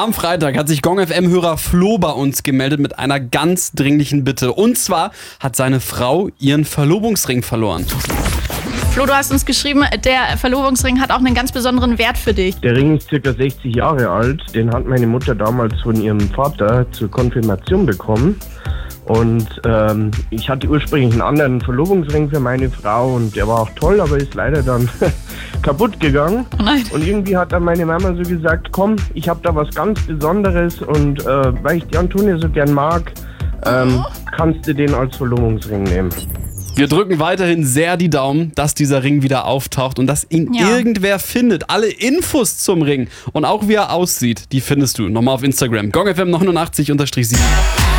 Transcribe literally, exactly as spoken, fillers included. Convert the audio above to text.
Am Freitag hat sich Gong F M-Hörer Flo bei uns gemeldet mit einer ganz dringlichen Bitte. Und zwar hat seine Frau ihren Verlobungsring verloren. Flo, du hast uns geschrieben, der Verlobungsring hat auch einen ganz besonderen Wert für dich. Der Ring ist circa sechzig Jahre alt. Den hat meine Mutter damals von ihrem Vater zur Konfirmation bekommen. Und ähm, ich hatte ursprünglich einen anderen Verlobungsring für meine Frau und der war auch toll, aber ist leider dann kaputt gegangen. Oh nein. Und irgendwie hat dann meine Mama so gesagt, komm, ich habe da was ganz Besonderes und äh, weil ich die Antonia so gern mag, ähm, Oh. kannst du den als Verlobungsring nehmen. Wir drücken weiterhin sehr die Daumen, dass dieser Ring wieder auftaucht und dass ihn Ja. irgendwer findet. Alle Infos zum Ring und auch wie er aussieht, die findest du nochmal auf Instagram. Gong F M neunundachtzig sieben.